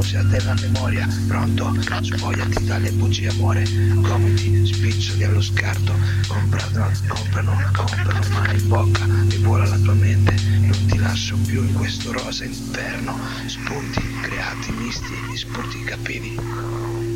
nausea della memoria. Pronto? Spogliati dalle bugie amore, gomiti, spiccioli allo scarto, comprano mano in bocca e vola la tua mente. Non ti lascio più in questo rosa inferno, spunti creati misti di sputi cattivi.